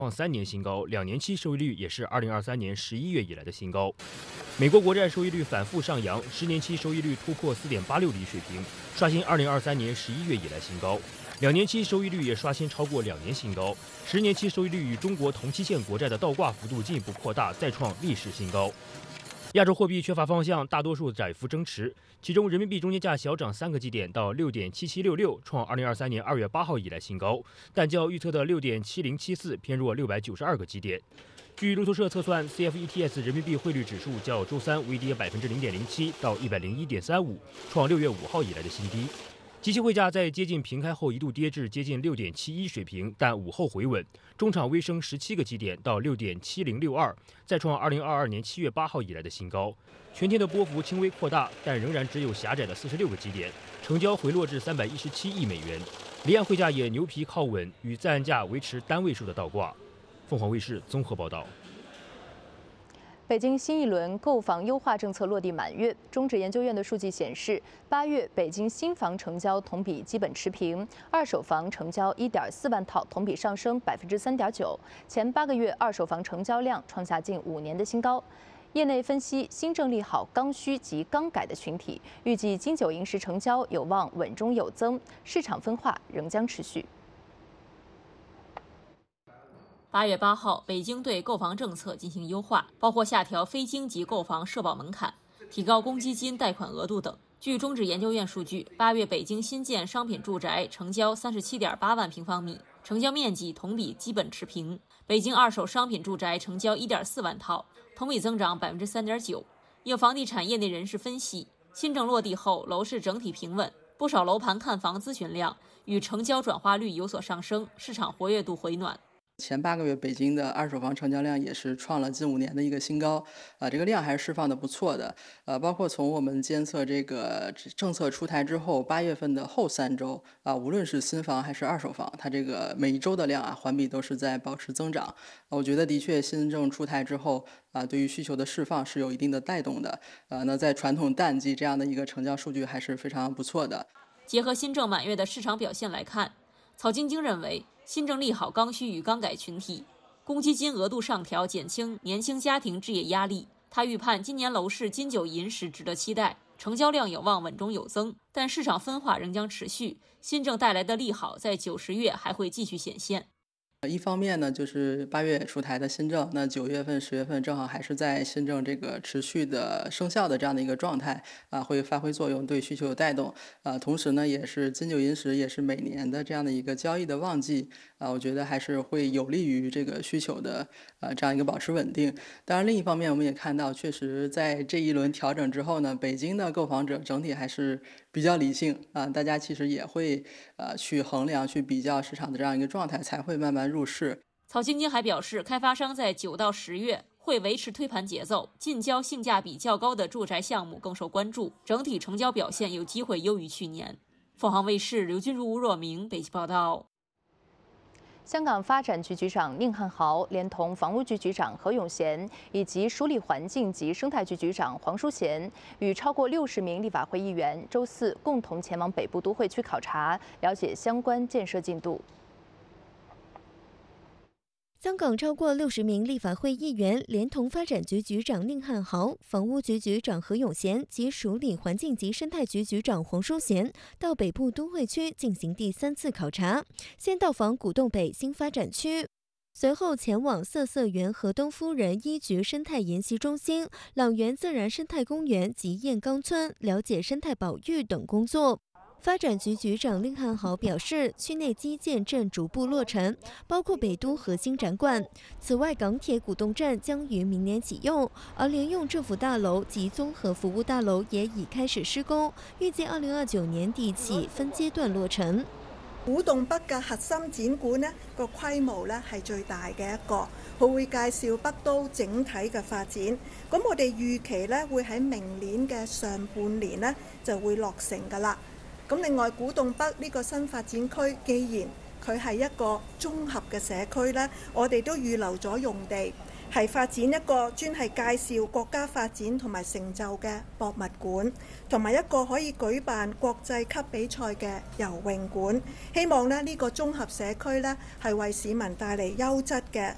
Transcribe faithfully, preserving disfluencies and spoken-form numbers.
创三年新高，两年期收益率也是二零二三年十一月以来的新高。美国国债收益率反复上扬，十年期收益率突破 四点八六厘水平，刷新二零二三年十一月以来新高。两年期收益率也刷新超过两年新高，十年期收益率与中国同期限国债的倒挂幅度进一步扩大，再创历史新高。亚洲货币缺乏方向，大多数窄幅争持，其中人民币中间价小涨三个基点到 六点七七六六，创二零二三年二月八号以来新高，但较预测的 六点七零七四偏弱六百九十二个基点。据路透社测算 ，C F E T S 人民币汇率指数较周三微跌百分之零点零七到一百零一点三五，创六月五号以来的新低。即期汇价在接近平开后一度跌至接近 六点七一水平，但午后回稳，中场微升十七个基点到 六点七零六二，再创二零二二年七月八号以来的新高。全天的波幅轻微扩大，但仍然只有狭窄的四十六个基点，成交回落至三百一十七亿美元。离岸汇价也牛皮靠稳，与在岸价维持单位数的倒挂。凤凰卫视综合报道。 北京新一轮购房优化政策落地满月，中指研究院的数据显示，八月北京新房成交同比基本持平，二手房成交 一点四万套，同比上升 百分之三点九。前八个月二手房成交量创下近五年的新高。业内分析，新政利好刚需及刚改的群体，预计金九银十成交有望稳中有增，市场分化仍将持续。 八月八号，北京对购房政策进行优化，包括下调非京级购房社保门槛、提高公积金贷款额度等。据中指研究院数据，八月北京新建商品住宅成交 三十七点八万平方米，成交面积同比基本持平。北京二手商品住宅成交 一点四万套，同比增长 百分之三点九。有房地产业内人士分析，新政落地后，楼市整体平稳，不少楼盘看房咨询量与成交转化率有所上升，市场活跃度回暖。 前八个月，北京的二手房成交量也是创了近五年的一个新高，啊，这个量还是释放的不错的，呃，包括从我们监测这个政策出台之后，八月份的后三周，啊，无论是新房还是二手房，它这个每一周的量啊，环比都是在保持增长。我觉得的确，新政出台之后，啊，对于需求的释放是有一定的带动的，呃，那在传统淡季这样的一个成交数据还是非常不错的。 结合新政满月的市场表现来看，曹晶晶认为，新政利好刚需与刚改群体，公积金额度上调减轻年轻家庭置业压力。他预判今年楼市金九银十值得期待，成交量有望稳中有增，但市场分化仍将持续。新政带来的利好在九十月还会继续显现。 一方面呢，就是八月出台的新政，那九月份、十月份正好还是在新政这个持续的生效的这样的一个状态啊，会发挥作用，对需求有带动啊。同时呢，也是金九银十也是每年的这样的一个交易的旺季啊，我觉得还是会有利于这个需求的啊这样一个保持稳定。当然，另一方面我们也看到，确实在这一轮调整之后呢，北京的购房者整体还是比较理性啊，大家其实也会呃去衡量、去比较市场的这样一个状态，才会慢慢入市。 曹晶晶还表示，开发商在九到十月会维持推盘节奏，近郊性价比较高的住宅项目更受关注，整体成交表现有机会优于去年。凤凰卫视刘君如、吴若明北京报道。 香港发展局局长宁汉豪连同房屋局局长何永贤以及梳理环境及生态局局长黄淑贤，与超过六十名立法会议员周四共同前往北部都会区考察，了解相关建设进度。 香港超过六十名立法会议员，连同发展局局长宁汉豪、房屋局局长何永贤及署理环境及生态局局长黄淑贤，到北部都会区进行第三次考察。先到访古洞北新发展区，随后前往色色园河东夫人一局生态研习中心、朗园自然生态公园及燕冈村，了解生态保育等工作。发展局局长令汉豪表示，区内基建正逐步落成，包括北都核心展馆。此外，港铁古洞站将于明年启用，而联用政府大楼及综合服務大樓也已開始施工，預計二零二九年底起分階段落成。 古洞北嘅核心展館呢個規模呢係最大嘅一個，佢會介紹北都整體嘅發展。咁我哋預期呢會喺明年嘅上半年呢就會落成㗎啦。咁另外，古洞北呢個新發展區，既然佢係一個綜合嘅社區呢，我哋都預留咗用地，係發展一個專係介紹國家發展同埋成就嘅博物館，同埋一個可以舉辦國際級比賽嘅游泳館。希望呢呢個綜合社區呢係為市民帶嚟優質嘅